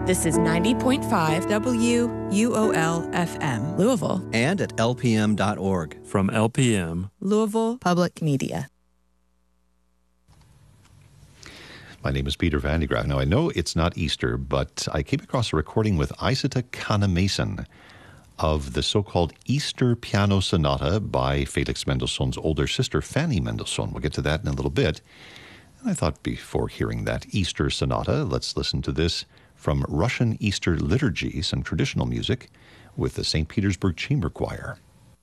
This is 90.5 WUOL-FM, Louisville. And at lpm.org. From LPM, Louisville Public Media. My name is Peter Van de Graaff. Now, I know it's not Easter, but I came across a recording with Isata Kannemason of the so-called Easter Piano Sonata by Felix Mendelssohn's older sister, Fanny Mendelssohn. We'll get to that in a little bit. And I thought before hearing that Easter Sonata, let's listen to this from Russian Easter Liturgy, some traditional music, with the St. Petersburg Chamber Choir.